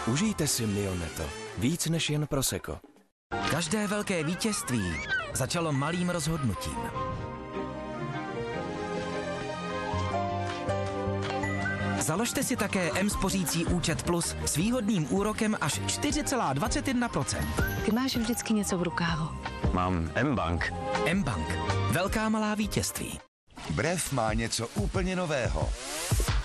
Užijte si Mioneto. Víc než jen prosecco. Každé velké vítězství začalo malým rozhodnutím. Založte si také M-spořící účet Plus s výhodným úrokem až 4,21%. Ty máš vždycky něco v rukávu. Mám M-Bank. M-Bank. Velká malá vítězství. Brev má něco úplně nového.